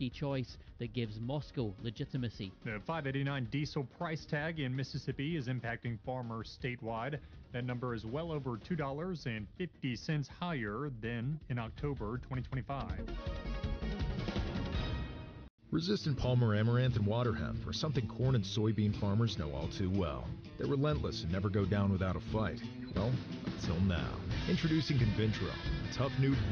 safety choice that gives Moscow legitimacy. The $5.89 diesel price tag in Mississippi is impacting farmers statewide. That number is well over $2.50 higher than in October 2025. Resistant Palmer Amaranth and water hemp are something corn and soybean farmers know all too well. They're relentless and never go down without a fight. Well, until now. Introducing Convintro, a tough new